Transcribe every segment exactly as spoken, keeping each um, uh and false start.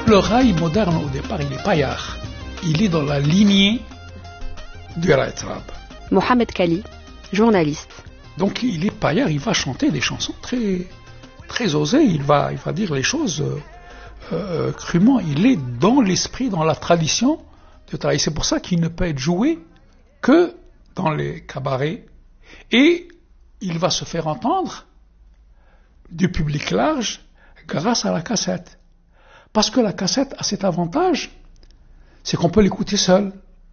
Le rail moderne, au départ, il est paillard. Il est dans la lignée du rail trab. Mohamed Kali, journaliste. Donc il est paillard, il va chanter des chansons très, très osées, il va, il va dire les choses euh, euh, crûment. Il est dans l'esprit, dans la tradition de travail. C'est pour ça qu'il ne peut être joué que dans les cabarets. Et il va se faire entendre du public large grâce à la cassette. Parce que la cassette a cet avantage, c'est qu'on peut l'écouter seul.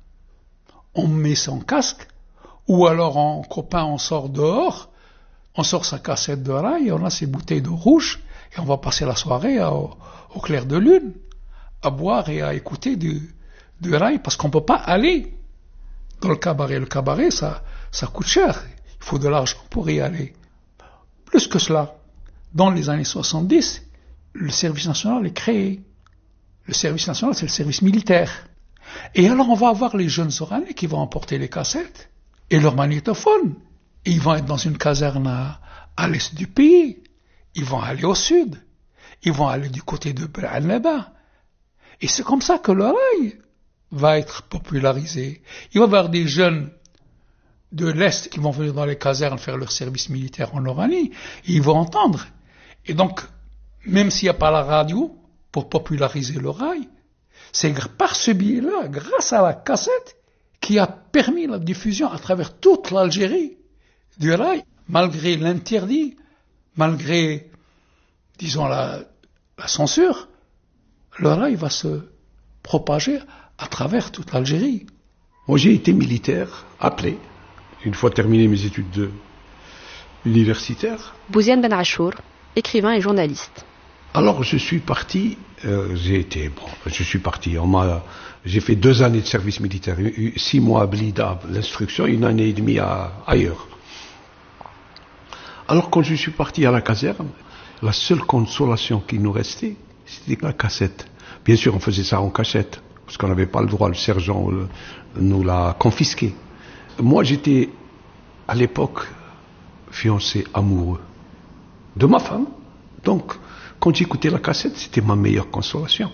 On met son casque, ou alors en copain on sort dehors, on sort sa cassette de rail, on a ses bouteilles de rouge, et on va passer la soirée au, au clair de lune, à boire et à écouter du, du rail, parce qu'on ne peut pas aller dans le cabaret. Le cabaret, ça, ça coûte cher, il faut de l'argent pour y aller. Plus que cela, dans les années soixante-dix, le service national est créé. Le service national, c'est le service militaire. Et alors on va avoir les jeunes Oranais qui vont emporter les cassettes et leurs magnétophones. Et ils vont être dans une caserne à, à l'est du pays. Ils vont aller au sud. Ils vont aller du côté de Bran-Leba. Et c'est comme ça que le rail va être popularisé. Il va y avoir des jeunes de l'est qui vont venir dans les casernes faire leur service militaire en Oranie. Et ils vont entendre. Et donc, même s'il n'y a pas la radio pour populariser le rail, c'est par ce biais-là, grâce à la cassette, qui a permis la diffusion à travers toute l'Algérie du rail, malgré l'interdit, malgré, disons, la, la censure, le rail va se propager à travers toute l'Algérie. Moi, j'ai été militaire, appelé, une fois terminé mes études universitaires. Bouziane Ben Achour, écrivain et journaliste. Alors je suis parti, euh, j'ai été, bon, je suis parti, on m'a, j'ai fait deux années de service militaire, six mois à Blida, l'instruction, une année et demie à, ailleurs. Alors quand je suis parti à la caserne, la seule consolation qui nous restait, c'était la cassette. Bien sûr, on faisait ça en cachette, parce qu'on n'avait pas le droit, le sergent le, nous l'a confisqué. Moi, j'étais, à l'époque, fiancé amoureux de ma femme, donc quand j'écoutais la cassette, c'était ma meilleure consolation.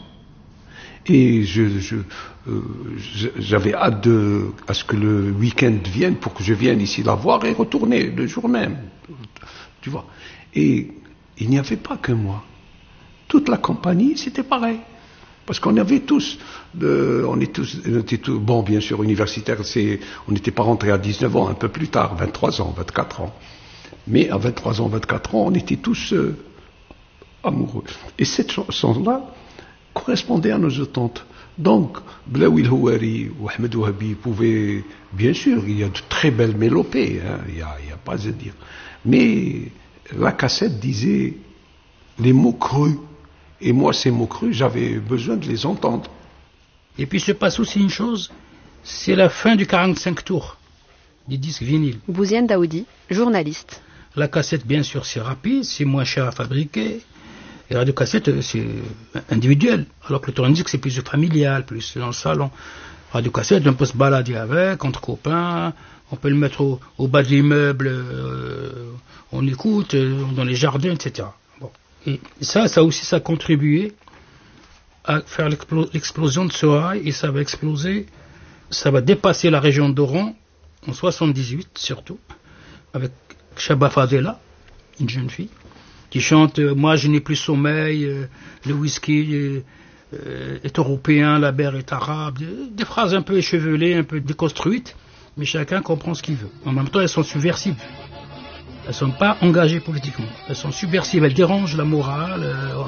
Et je, je, euh, j'avais hâte de, à ce que le week-end vienne pour que je vienne ici la voir et retourner le jour même. Tu vois. Et il n'y avait pas que moi. Toute la compagnie, c'était pareil. Parce qu'on avait tous, de, on était tous, on était tous, bon, bien sûr, universitaires, c'est, on n'était pas rentrés à dix-neuf ans, un peu plus tard, vingt-trois ans, vingt-quatre ans. Mais à vingt-trois ans, vingt-quatre ans, on était tous euh, amoureux. Et cette chanson-là correspondait à nos attentes. Donc, Blaoui el-Houari ou Ahmed Ouhabi pouvaient, bien sûr, il y a de très belles mélopées, hein, il n'y a, a pas à dire. Mais la cassette disait les mots crus. Et moi, ces mots crus, j'avais besoin de les entendre. Et puis se passe aussi une chose, c'est la fin du quarante-cinq tours des disques vinyles. Bouziane Daoudi, journaliste. La cassette, bien sûr, c'est rapide, c'est moins cher à fabriquer. Et la radiocassette, c'est individuel. Alors que le tourne-disque, c'est plus familial, plus dans le salon. Radiocassette, on peut se balader avec, entre copains, on peut le mettre au, au bas de l'immeuble, euh, on écoute, euh, dans les jardins, et cetera. Bon. Et ça, ça aussi, ça a contribué à faire l'explo- l'explosion de ce rail, et ça va exploser, ça va dépasser la région d'Oran, en soixante-dix-huit surtout, avec Chaba Fadela, une jeune fille, qui chante euh, « Moi je n'ai plus sommeil, euh, le whisky euh, euh, est européen, la bière est arabe », des phrases un peu échevelées, un peu déconstruites, mais chacun comprend ce qu'il veut. En même temps, elles sont subversives. Elles ne sont pas engagées politiquement. Elles sont subversives, elles dérangent la morale, euh,